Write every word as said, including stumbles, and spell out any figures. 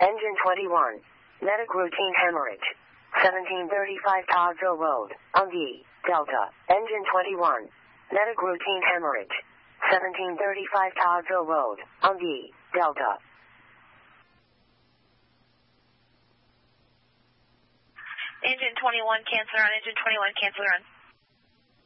Engine twenty-one. Medic routine hemorrhage. seventeen thirty-five Todsville Road, Ungi, Delta. Engine twenty-one. Medic routine hemorrhage. seventeen thirty-five Todsville Road, Ungi, Delta. Engine twenty-one, cancel on. Engine twenty-one, cancel on.